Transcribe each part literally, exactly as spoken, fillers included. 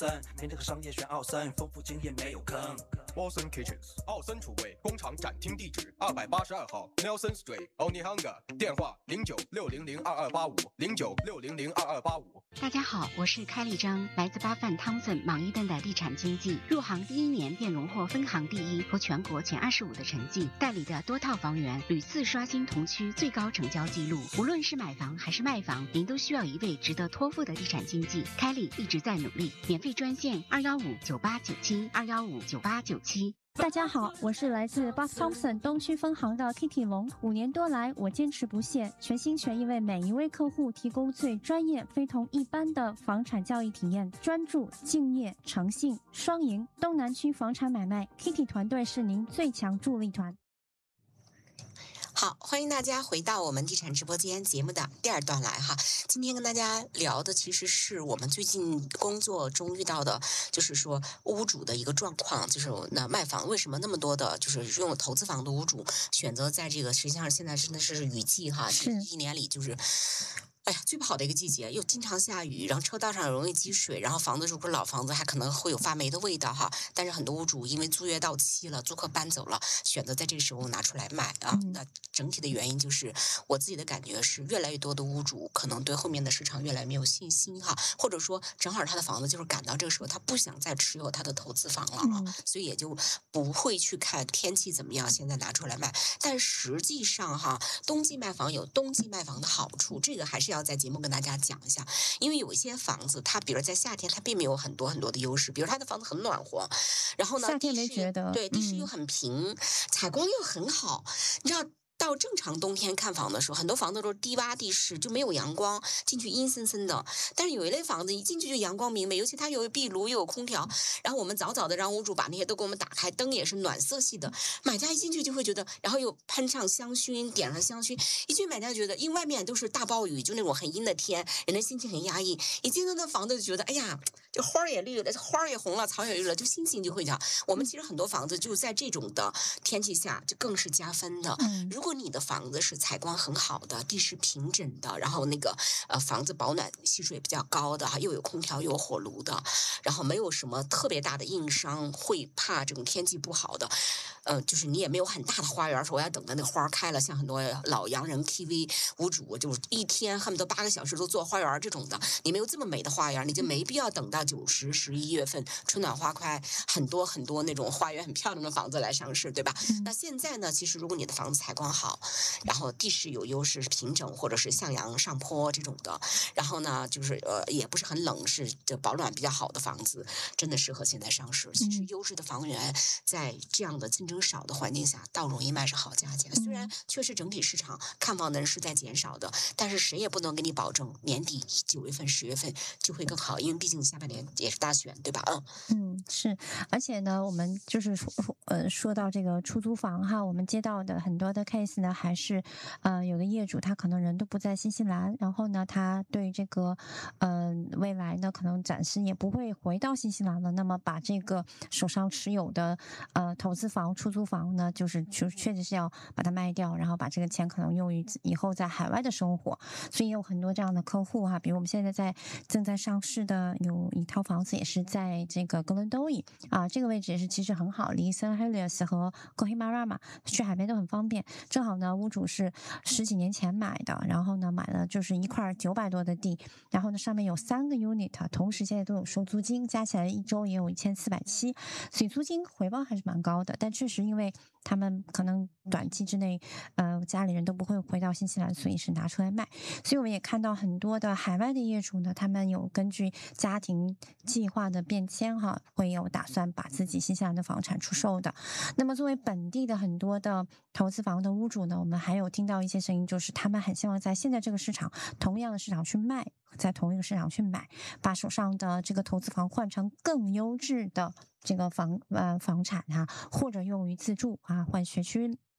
森，面对和商业选奥森，丰富经验没有坑。 Wilson Kitchens 奥森厨卫工厂展厅地址二百八十二号 Nelson Street Onehunga， 电话零九六零零二二八五零九六零零二二八五。 大家好，我是开丽章，来自巴范汤森莽伊顿的地产经纪，入行第一年便荣获分行第一和全国前二十五的成绩，代理的多套房源屡次刷新同区最高成交纪录。无论是买房还是卖房，您都需要一位值得托付的地产经纪。开丽一直在努力，免费专线二幺五九八九七二幺五九八九七。 大家好，我是来自 Boss Thompson 东区分行的 Kitty 龙。五年多来，我坚持不懈，全心全意为每一位客户提供最专业、非同一般的房产交易体验。专注、敬业、诚信，双赢。东南区房产买卖 ，Kitty 团队是您最强助力团。 好，欢迎大家回到我们地产直播间节目的第二段来哈。今天跟大家聊的其实是我们最近工作中遇到的，就是说屋主的一个状况，就是那卖房为什么那么多的，就是拥有投资房的屋主选择在这个实际上现在真的是雨季哈，是一年里就是。哎呀，最不好的一个季节，又经常下雨，然后车道上容易积水，然后房子如果是老房子，还可能会有发霉的味道哈。但是很多屋主因为租约到期了，租客搬走了，选择在这个时候拿出来卖啊。嗯、那整体的原因就是，我自己的感觉是，越来越多的屋主可能对后面的市场越来越没有信心哈，或者说正好他的房子就是赶到这个时候，他不想再持有他的投资房了啊，嗯、所以也就不会去看天气怎么样，现在拿出来卖。但实际上哈，冬季卖房有冬季卖房的好处，这个还是要在节目跟大家讲一下，因为有一些房子，它比如在夏天，它并没有很多很多的优势，比如它的房子很暖和，然后呢， 夏天没觉得， 对，地势又很平，嗯、采光又很好，你知道。到正常冬天看房的时候，很多房子都是低洼地势，就没有阳光，进去阴森森的。但是有一类房子一进去就阳光明媚，尤其它有壁炉又有空调，然后我们早早的让屋主把那些都给我们打开，灯也是暖色系的。买家一进去就会觉得，然后又喷上香薰，点上香薰，一进买家觉得，因为外面都是大暴雨，就那种很阴的天，人的心情很压抑。一进到那房子就觉得，哎呀，这花也绿了，花也红了，草也绿了，就心情就会讲。我们其实很多房子就在这种的天气下，就更是加分的。如果你的房子是采光很好的，地势平整的，然后那个呃房子保暖系数也比较高的，又有空调又有火炉的，然后没有什么特别大的硬伤，会怕这种天气不好的，呃，就是你也没有很大的花园，说我要等着那花开了，像很多老洋人 T V 屋主，就是一天恨不得八个小时都做花园这种的，你没有这么美的花园，你就没必要等到九十十一月份春暖花开，很多很多那种花园很漂亮的房子来上市，对吧？嗯、那现在呢，其实如果你的房子采光好，然后地势有优势，平整或者是向阳上坡这种的，然后呢，就是呃也不是很冷，是这保暖比较好的房子，真的适合现在上市。其实优质的房源在这样的竞争少的环境下，倒容易卖是好价钱。虽然确实整体市场看房的人是在减少的，但是谁也不能给你保证年底九月份、十月份就会更好，因为毕竟下半年也是大选，对吧？嗯嗯，是，而且呢，我们就是说呃说到这个出租房哈，我们接到的很多的 case 呢，还是呃有的业主他可能人都不在新西兰，然后呢，他对这个呃未来呢可能暂时也不会回到新西兰了，那么把这个手上持有的呃投资房、出租房呢，就是就确实是要把它卖掉，然后把这个钱可能用于以后在海外的生活，所以有很多这样的客户哈，比如我们现在在正在上市的有一套房子也是在这个格伦多伊啊，这个位置也是其实很好，离圣海利斯和哥希马拉玛去海边都很方便，正好呢屋主是十几年前买的，然后呢买了就是一块九百多的地，然后呢上面有三个 unit， 同时现在都有收租金，加起来一周也有一千四百七，所以租金回报还是蛮高的，但确实因为他们可能短期之内呃家里人都不会回到新西兰，所以是拿出来卖，所以我们也看到很多的海外的业主呢，他们有根据家庭计划的变迁哈，会有打算把自己新西兰的房产出售的。那么作为本地的很多的投资房的屋主呢，我们还有听到一些声音，就是他们很希望在现在这个市场同样的市场去卖，在同一个市场去买，把手上的这个投资房换成更优质的这个房呃房产哈、啊，或者用于自住啊，换学区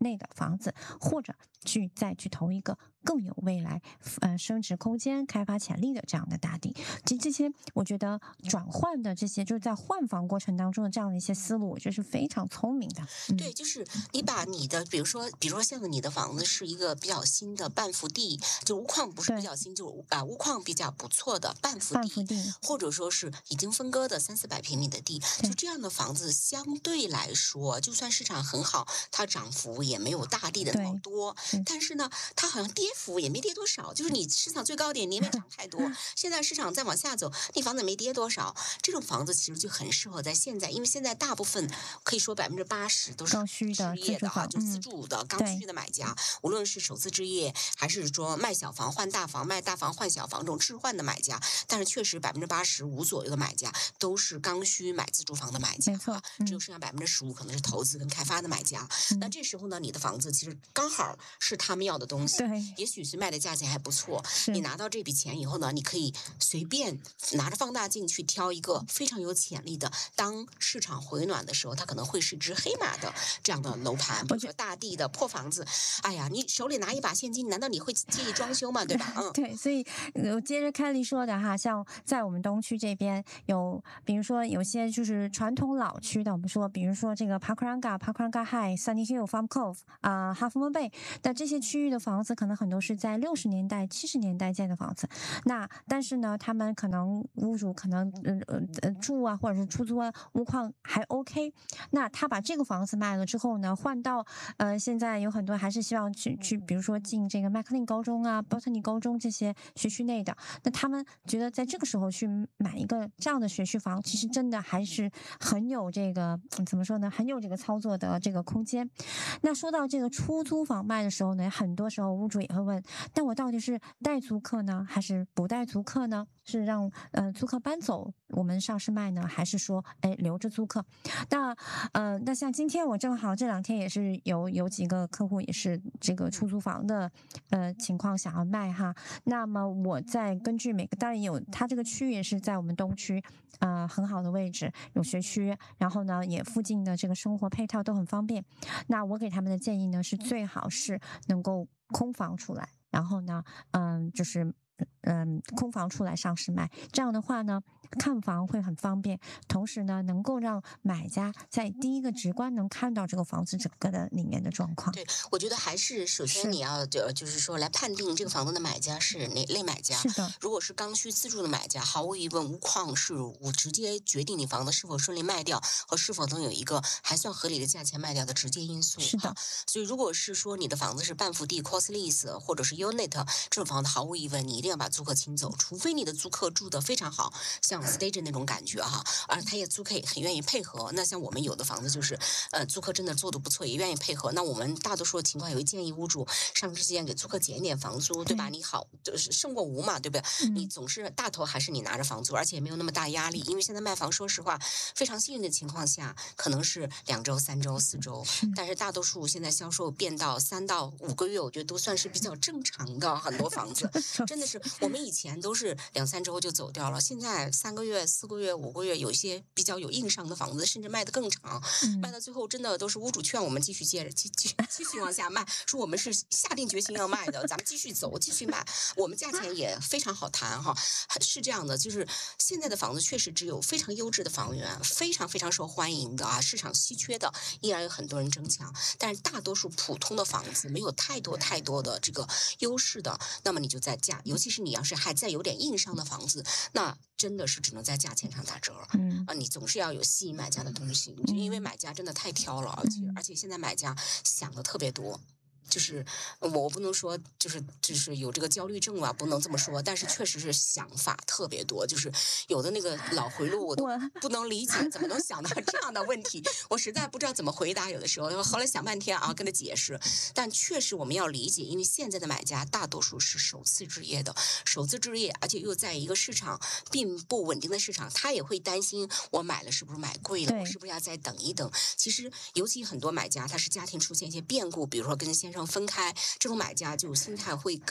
内的房子，或者去再去投一个更有未来呃升值空间、开发潜力的这样的大地。其实这些我觉得转换的这些就是在换房过程当中的这样的一些思路，我觉得是非常聪明的。嗯、 对，就是你把你的，比如说，比如说像你的房子是一个比较新的半幅地，就屋况不是比较新，就啊、呃、屋况比较不错的半幅地， 半幅地或者说是已经分割的三四百平米的地，就这样的房子相对来说，就算市场很好，它涨幅也没有大地的那么多，但是呢，它好像跌幅也没跌多少，就是你市场最高点你也没涨太多，现在市场再往下走，你房子没跌多少，这种房子其实就很适合在现在，因为现在大部分可以说百分之八十都是刚需的置业的啊，就自嗯住的刚需的买家，无论是首次置业还是说卖小房换大房、卖大房换小房这种置换的买家，但是确实百分之八十五左右的买家都是刚需买自住房的买家， 没错， 嗯、只有剩下百分之十五可能是投资跟开发的买家。嗯、那这时候呢，你的房子其实刚好是他们要的东西， 对， 也许是卖的价钱还不错，你拿到这笔钱以后呢，你可以随便拿着放大镜去挑一个非常有潜力的，当市场回暖的时候，它可能会是只黑马的这样的楼盘，比如说大地的破房子。哎呀，你手里拿一把现金，难道你会介意装修吗？对吧？嗯， 对，所以我接着凯莉说的哈，像在我们东区这边有，比如说有些就是传统老区的，我们说，比如说这个 Pakuranga、Pakuranga High、Sunny Hill、Farm Cove 啊、呃、Half Moon Bay， 那这些区域的房子可能很多是在六十年代、七十年代建的房子，那但是呢，他们可能屋主可能呃呃呃住啊，或者是出租啊，屋况还 OK， 那他把这个房子卖了之后呢，换到呃现在有很多还是希望去去，比如说进这个麦克林高中啊、Botany 高中这些学区内的，那他们觉得在这个时候去买一个这样的学区房，其实真的还是很有这个、嗯、怎么说呢，很有这个操作的这个空间。那说到这个出租房卖的时候呢，很多时候屋主也会问，那我到底是带租客呢，还是不带租客呢？是让呃租客搬走我们上市卖呢，还是说哎留着租客？那呃那像今天我正好这两天也是有有几个客户也是这个出租房的呃情况想要卖哈，那么我再根据每个当然有它这个区域也是在我们东区呃很好的位置，有学区，然后呢也附近的这个生活配套都很方便，那我给他们的建议呢是最好是能够空房出来，然后呢嗯就是嗯，空房出来上市卖，这样的话呢，看房会很方便，同时呢，能够让买家在第一个直观能看到这个房子整个的里面的状况。 对，我觉得还是首先你要就就是说来判定这个房子的买家是哪类买家。 是的， 如果是刚需自住的买家，毫无疑问，屋况是我直接决定你房子是否顺利卖掉和是否能有一个还算合理的价钱卖掉的直接因素。 是的， 所以如果是说你的房子是半幅地、cost lease 或者是 unit 这种房子，毫无疑问，你一定要把租客请走，除非你的租客住得非常好，像 stage 那种感觉哈，而他也租客也很愿意配合。那像我们有的房子就是，呃，租客真的做得不错，也愿意配合。那我们大多数的情况也会建议屋主上市之前给租客减一点房租，对吧？你好，就是胜过无嘛，对不对？嗯、你总是大头还是你拿着房租，而且也没有那么大压力。因为现在卖房，说实话，非常幸运的情况下，可能是两周、三周、四周，但是大多数现在销售变到三到五个月，我觉得都算是比较正常的。很多房子真的是我们以前都是两三周就走掉了，现在三个月、四个月、五个月，有一些比较有硬伤的房子，甚至卖得更长，嗯、卖到最后真的都是屋主劝我们继续接着继继继续往下卖，说我们是下定决心要卖的，咱们继续走，继续卖，我们价钱也非常好谈哈，是这样的，就是现在的房子确实只有非常优质的房源，非常非常受欢迎的啊，市场稀缺的依然有很多人争抢，但是大多数普通的房子没有太多太多的这个优势的，那么你就在价，尤其是你要是还在有点硬伤的房子，那真的是只能在价钱上打折。嗯啊，你总是要有吸引买家的东西，因为买家真的太挑了，而且而且现在买家想的特别多。就是我不能说就是就是有这个焦虑症啊，不能这么说，但是确实是想法特别多，就是有的那个脑回路我都不能理解，怎么能想到这样的问题，我实在不知道怎么回答。有的时候后来想半天啊，跟他解释，但确实我们要理解，因为现在的买家大多数是首次置业的，首次置业，而且又在一个市场并不稳定的市场，他也会担心我买了是不是买贵了，我是不是要再等一等。其实尤其很多买家他是家庭出现一些变故，比如说跟先生分开，这种买家就心态会更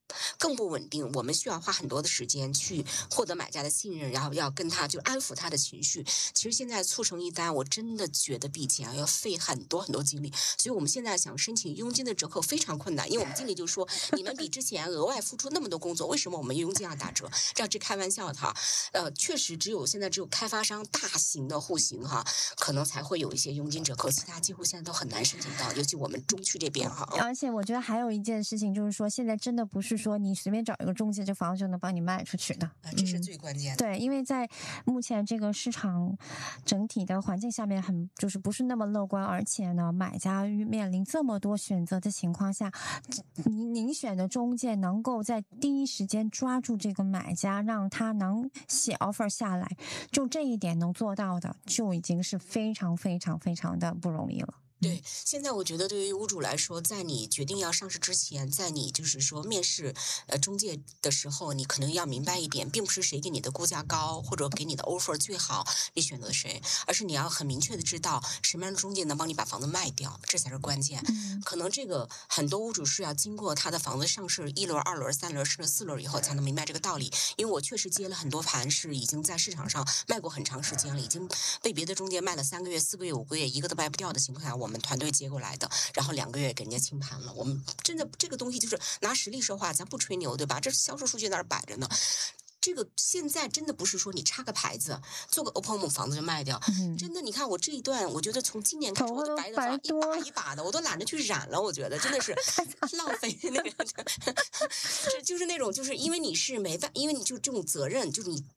更不稳定，我们需要花很多的时间去获得买家的信任，然后要跟他就安抚他的情绪。其实现在促成一单，我真的觉得比以前要费很多很多精力，所以我们现在想申请佣金的折扣非常困难，因为我们经理就说你们比之前额外付出那么多工作，为什么我们佣金要打折？这样是开玩笑的哈。呃，确实只有现在只有开发商大型的户型哈，可能才会有一些佣金折扣，其他几乎现在都很难申请到，尤其我们中区这边哈。 而且我觉得还有一件事情就是说，现在真的不是说你随便找一个中介，这房子就能帮你卖出去的， 啊，这是最关键的。 对，因为在目前这个市场整体的环境下面很，就是不是那么乐观，而且呢，买家面临这么多选择的情况下，您您选的中介能够在第一时间抓住这个买家，让他能写 offer 下来，就这一点能做到的，就已经是非常非常非常的不容易了。 对，现在我觉得对于屋主来说，在你决定要上市之前，在你就是说面试呃中介的时候，你可能要明白一点，并不是谁给你的估价高或者给你的 offer 最好，你选择谁，而是你要很明确的知道什么样的中介能帮你把房子卖掉，这才是关键。 嗯， 可能这个很多屋主是要经过他的房子上市一轮、二轮、三轮甚至四轮以后才能明白这个道理。因为我确实接了很多盘，是已经在市场上卖过很长时间了，已经被别的中介卖了三个月、四个月、五个月，一个都卖不掉的情况下，我们团队接过来的，然后两个月给人家清盘了。我们真的这个东西就是拿实力说话，咱不吹牛，对吧？这销售数据那儿摆着呢。这个现在真的不是说你插个牌子做个 O P O M 房子就卖掉， 嗯、 真的你看我这一段，我觉得从今年开始我都白的发一把一把的，我都懒得去染了，我觉得真的是浪费那个，这就是那种就是因为你是没办，因为你就这种责任，就是你